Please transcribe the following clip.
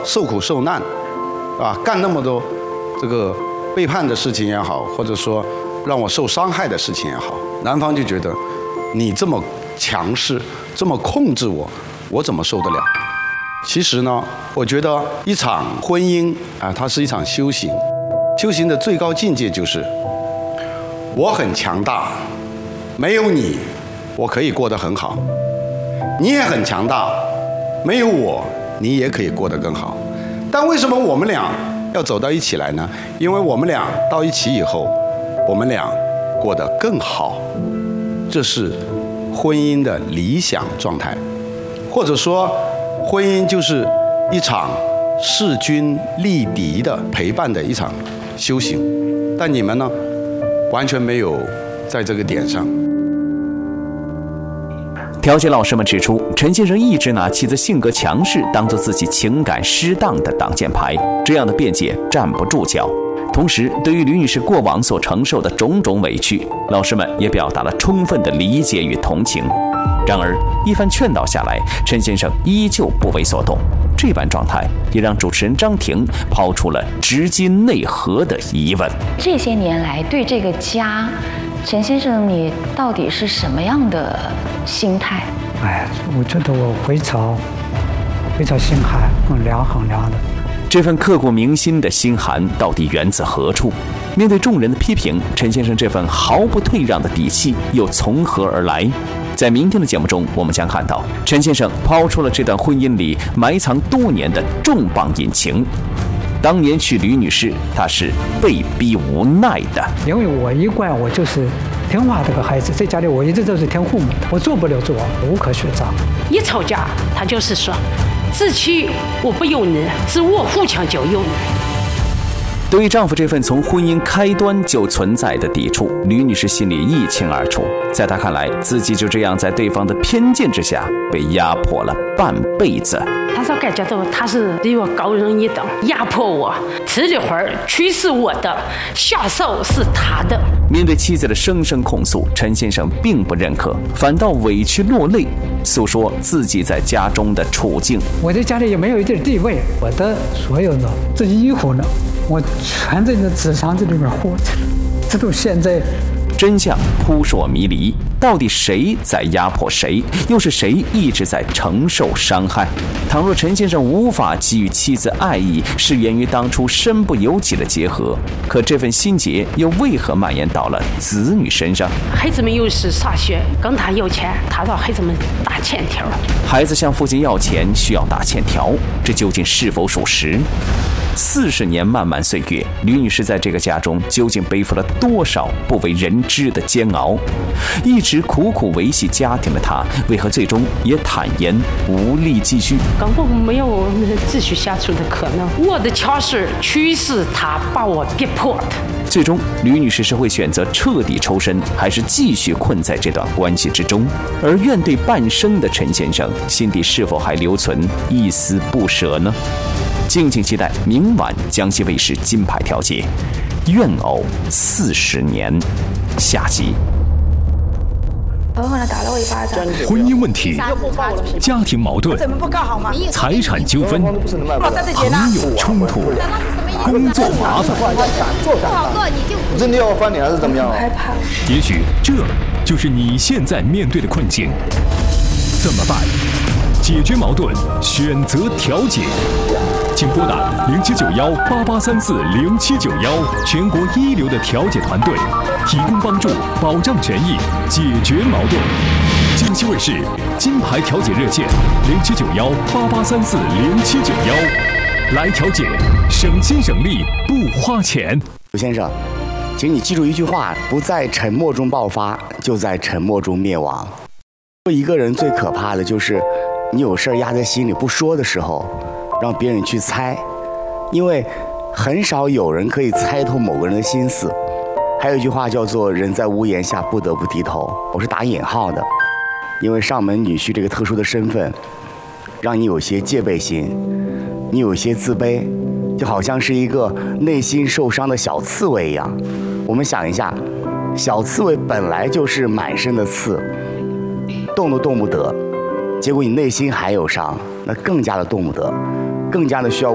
受苦受难，干那么多这个背叛的事情也好，或者说让我受伤害的事情也好，男方就觉得你这么强势，这么控制我，我怎么受得了？其实呢，我觉得一场婚姻它是一场修行，修行的最高境界就是我很强大，没有你，我可以过得很好；你也很强大，没有我，你也可以过得更好。但为什么我们俩要走到一起来呢？因为我们俩到一起以后，我们俩过得更好，这是婚姻的理想状态，或者说，婚姻就是一场势均力敌的陪伴的一场修行。但你们呢，完全没有在这个点上。 调解老师们指出，陈先生一直拿妻子性格强势当作自己情感失当的挡箭牌，这样的辩解站不住脚。同时，对于吕女士过往所承受的种种委屈，老师们也表达了充分的理解与同情。然而，一番劝导下来，陈先生依旧不为所动。这般状态也让主持人张婷抛出了直击内核的疑问： 这些年来，对这个家，陈先生，你到底是什么样的心态？ 我觉得我非常心寒，很凉的。 这份刻骨铭心的心寒到底源自何处？面对众人的批评，陈先生这份毫不退让的底气又从何而来？在明天的节目中，我们将看到陈先生抛出了这段婚姻里埋藏多年的重磅隐情。当年娶吕女士，她是被逼无奈的。 因为我一贯我就是听话这个孩子，在家里我一直都是听父母的，我做不了主，无可选择。 一吵架，他就是说，自欺我不由你，是我互相就由你。 对于丈夫这份从婚姻开端就存在的抵触，吕女士心里一清二楚。在她看来，自己就这样在对方的偏见之下被压迫了半辈子。 他说感觉到他是比我高人一等，压迫我，吃的会儿驱使我的，下手是他的。 面对妻子的声声控诉，陈先生并不认可，反倒委屈落泪，诉说自己在家中的处境。 我在家里也没有一点地位，我的所有的这衣服呢，我全在那纸箱子里面活着，直到现在。 真相扑朔迷离，到底谁在压迫谁？又是谁一直在承受伤害？倘若陈先生无法给予妻子爱意，是源于当初身不由己的结合，可这份心结又为何蔓延到了子女身上？ 孩子们又是上学，跟他要钱，他让孩子们打欠条。 孩子向父亲要钱，需要打欠条，这究竟是否属实？40年漫漫岁月，吕女士在这个家中究竟背负了多少不为人知的煎熬？一直苦苦维系家庭的她，为何最终也坦言无力继续？ 根本没有继续下去的可能。我的强势驱使他把我逼迫的。 最终，吕女士是会选择彻底抽身，还是继续困在这段关系之中？而怨对半生的陈先生，心底是否还留存一丝不舍呢？敬请期待明晚江西卫视金牌调解怨偶40年下集。 朋友呢打了我一巴掌。 婚姻问题、家庭矛盾、财产纠纷、朋友冲突、工作麻烦， 不好做你就真的要翻脸还是怎么样？ 害怕。 也许这就是你现在面对的困境，怎么办？解决矛盾，选择调解，请拨打079188340791，全国一流的调解团队，提供帮助，保障权益，解决矛盾。江西卫视金牌调解热线079188340791，来调解，省心省力不花钱。 刘先生，请你记住一句话：不在沉默中爆发，就在沉默中灭亡。一个人最可怕的就是你有事压在心里不说的时候，让别人去猜，因为很少有人可以猜透某个人的心思。还有一句话叫做人在屋檐下不得不低头，我是打引号的，因为上门女婿这个特殊的身份让你有些戒备心，你有些自卑，就好像是一个内心受伤的小刺猬一样。我们想一下，小刺猬本来就是满身的刺，动都动不得，结果你内心还有伤，那更加的动不得，更加的需要